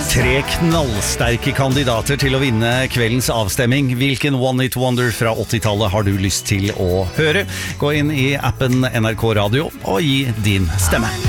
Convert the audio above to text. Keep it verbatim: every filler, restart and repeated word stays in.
Tre knallsterke kandidater til å vinne kveldens avstemming. Hvilken One Hit Wonder fra åttitallet har du lyst til å høre? Gå inn i appen N R K Radio og gi din stemme.